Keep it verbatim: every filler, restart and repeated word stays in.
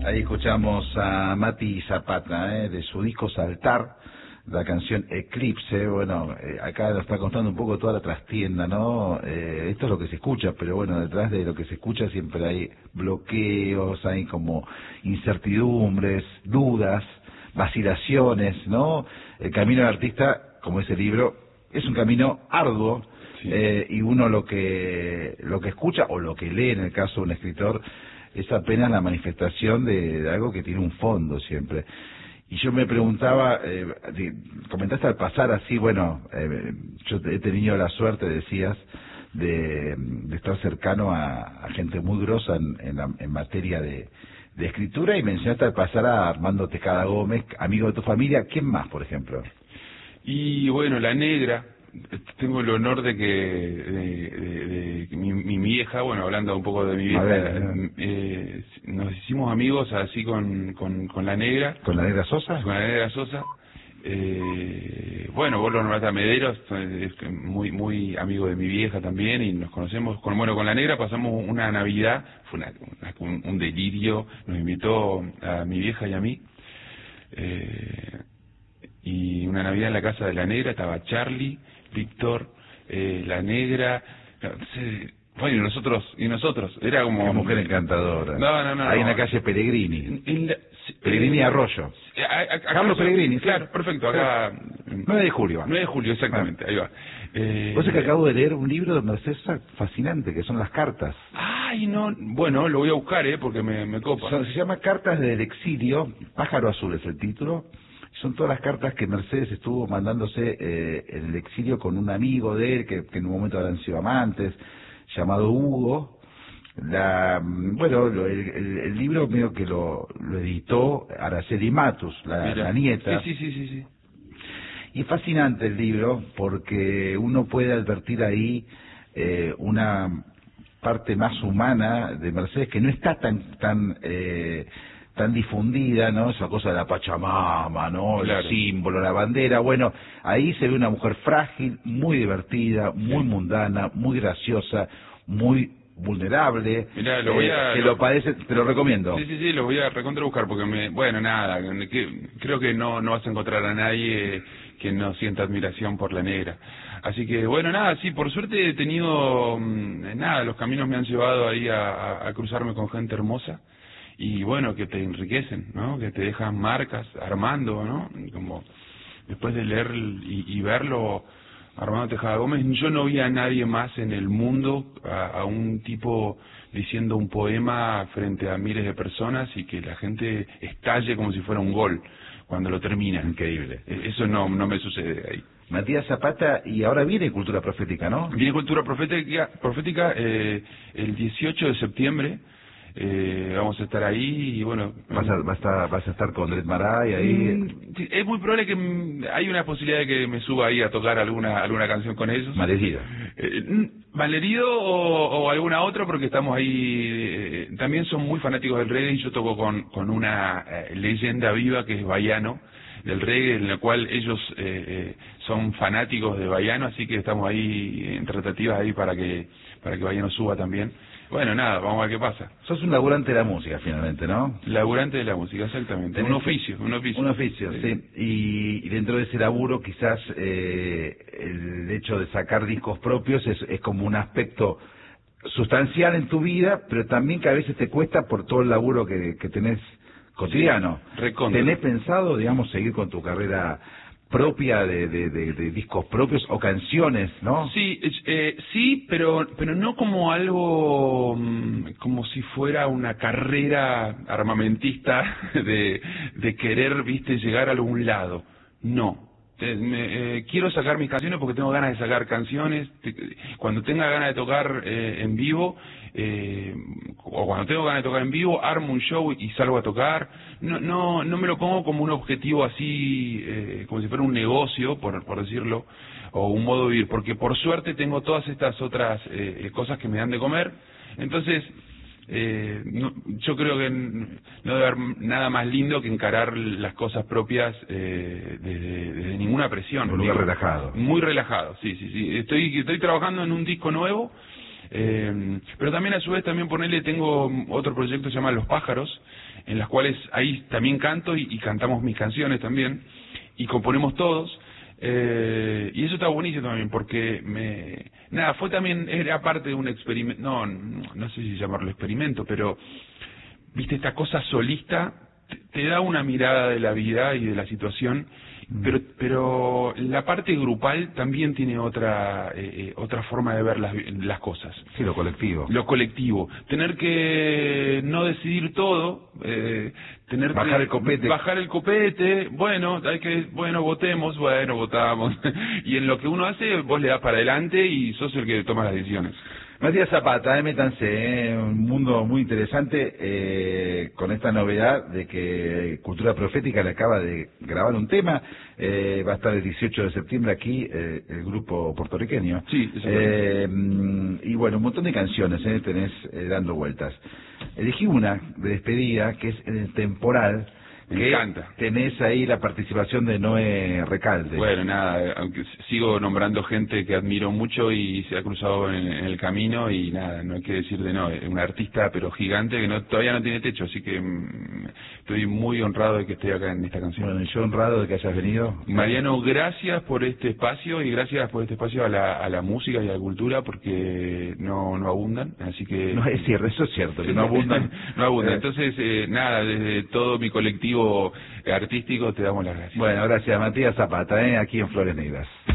Ahí escuchamos a Mati Zapata, ¿eh? De su disco Saltar, la canción Eclipse. Bueno, eh, acá nos está contando un poco toda la trastienda, ¿no? Eh, esto es lo que se escucha, pero bueno, detrás de lo que se escucha siempre hay bloqueos, hay como incertidumbres, dudas, vacilaciones, ¿no? El camino del artista, como ese libro, es un camino arduo. Sí. Eh, y uno lo que lo que escucha o lo que lee en el caso de un escritor es apenas la manifestación de, de algo que tiene un fondo siempre. Y yo me preguntaba, eh, comentaste al pasar así, bueno, eh, yo he tenido la suerte, decías, de, de estar cercano a, a gente muy grosa en, en, la, en materia de, de escritura, y mencionaste al pasar a Armando Tejada Gómez, amigo de tu familia. ¿Quién más, por ejemplo? Y bueno, La Negra. Tengo el honor de que de, de, de mi, mi vieja, bueno, hablando un poco de mi vieja, ver, eh, nos hicimos amigos así con, con, con La Negra. ¿Con La Negra Sosa? Con La Negra Sosa. Eh, bueno, vos lo nombraste a Mederos, es muy muy amigo de mi vieja también, y nos conocemos. Con, bueno, con La Negra pasamos una Navidad, fue una, una, un, un delirio, nos invitó a mi vieja y a mí. Eh, y una Navidad en la casa de La Negra, estaba Charlie, Víctor, eh, La Negra, no sé, bueno, y nosotros, y nosotros, era como... Qué mujer encantadora. No, no, no. Ahí no. en la calle Pellegrini. En, en la, Pellegrini eh, Arroyo. A, a, a, Carlos Pellegrini. Claro, perfecto, acá... nueve de julio. nueve de julio, exactamente, ah. Ahí va. Eh, Vos es que acabo de leer un libro de Mercedes fascinante, que son las cartas. Ay, no, bueno, lo voy a buscar, eh, porque me, me copa. Son, se llama Cartas del Exilio, Pájaro Azul es el título. Son todas las cartas que Mercedes estuvo mandándose eh, en el exilio con un amigo de él, que, que en un momento habían sido amantes, llamado Hugo. La, bueno, lo, el, el, el libro medio que lo, lo editó Araceli Matus, la, la nieta. Sí, sí, sí, sí, sí. Y es fascinante el libro porque uno puede advertir ahí eh, una parte más humana de Mercedes que no está tan tan eh, tan difundida, ¿no? Esa cosa de la Pachamama, ¿no? Claro. El símbolo, la bandera. Bueno, ahí se ve una mujer frágil, muy divertida, muy sí. mundana, muy graciosa, muy vulnerable. Mirá, lo voy a... Eh, que lo, lo padece, te lo recomiendo. Sí, sí, sí, lo voy a recontra buscar porque me... Bueno, nada, que, creo que no, no vas a encontrar a nadie que no sienta admiración por La Negra. Así que, bueno, nada, sí, por suerte he tenido... Nada, los caminos me han llevado ahí a, a, a cruzarme con gente hermosa. Y bueno, que te enriquecen, ¿no? Que te dejan marcas, Armando, ¿no? Como después de leer y, y verlo, Armando Tejada Gómez, yo no vi a nadie más en el mundo, a, a un tipo diciendo un poema frente a miles de personas y que la gente estalle como si fuera un gol cuando lo termina. Increíble. Eso no, no me sucede ahí. Matías Zapata, y ahora viene Cultura Profética, ¿no? Viene Cultura Profética, profética eh, el dieciocho de septiembre. Eh, vamos a estar ahí y bueno... ¿Vas a, vas a, vas a estar con Dred Maray ahí? Mm, sí, es muy probable que hay una posibilidad de que me suba ahí a tocar alguna alguna canción con ellos. Malherido. Eh, Malherido o, o alguna otra, porque estamos ahí... Eh, también son muy fanáticos del reggae y yo toco con, con una eh, leyenda viva que es Baiano, del reggae, en la cual ellos eh, eh, son fanáticos de Baiano, así que estamos ahí en tratativas ahí para que para que Baiano suba también. Bueno, nada, vamos a ver qué pasa. Sos un laburante de la música, finalmente, ¿no? Laburante de la música, exactamente. Un oficio, un oficio. Un oficio, sí. sí. Y, y dentro de ese laburo, quizás eh, el hecho de sacar discos propios es, es como un aspecto sustancial en tu vida, pero también que a veces te cuesta por todo el laburo que, que tenés cotidiano. Sí, recontra. ¿Tenés pensado, digamos, seguir con tu carrera propia de, de, de, de discos propios o canciones, no? Sí, eh, sí, pero pero no como algo como si fuera una carrera armamentista de de querer, viste, llegar a algún lado. No. Eh, me, eh, quiero sacar mis canciones porque tengo ganas de sacar canciones. Cuando tenga ganas de tocar eh, en vivo, eh, o cuando tengo ganas de tocar en vivo, armo un show y salgo a tocar. No no no me lo pongo como un objetivo así, eh, como si fuera un negocio, por, por decirlo, o un modo de vivir, porque por suerte tengo todas estas otras eh, cosas que me dan de comer. Entonces, Eh, no, yo creo que no debe haber nada más lindo que encarar las cosas propias eh, desde, desde ninguna presión. Un lugar relajado. Muy relajado, sí, sí, sí. Estoy, estoy trabajando en un disco nuevo Eh, pero también a su vez también ponerle tengo otro proyecto que se llama Los Pájaros, en las cuales ahí también canto y, y cantamos mis canciones también, y componemos todos. Eh, y eso está buenísimo también porque me nada fue también era parte de un experimento, no no sé si llamarlo experimento, pero viste esta cosa solista te, te da una mirada de la vida y de la situación, mm. pero pero la parte grupal también tiene otra eh, otra forma de ver las, las cosas. Sí, lo colectivo. Lo colectivo, tener que no decidir todo, eh, tener bajar que el copete, bajar el copete, bueno, hay que, bueno, votemos, bueno, votamos, y en lo que uno hace, vos le das para adelante y sos el que toma las decisiones. Matías Zapata, eh, métanse, eh, un mundo muy interesante, eh, con esta novedad de que Cultura Profética le acaba de grabar un tema, eh, va a estar el dieciocho de septiembre aquí, eh, el grupo puertorriqueño. Sí, eh, y bueno, un montón de canciones, eh, tenés eh, dando vueltas. Elegí una de despedida, que es el Temporal. Me que encanta. Tenés ahí la participación de Noé Recalde. Bueno, nada, aunque sigo nombrando gente que admiro mucho y se ha cruzado en, en el camino y nada, no hay que decir de no, es un artista pero gigante que no todavía no tiene techo, así que mmm, estoy muy honrado de que esté acá en esta canción. Bueno, yo honrado de que hayas venido. Mariano, gracias por este espacio y gracias por este espacio a la, a la música y a la cultura porque no, no abundan, así que... No, es cierto, eso es cierto, que no abundan. No abundan, entonces eh, nada, desde todo mi colectivo artístico te damos las gracias. Bueno, gracias Matías Zapata, ¿eh? Aquí en Flores Negras.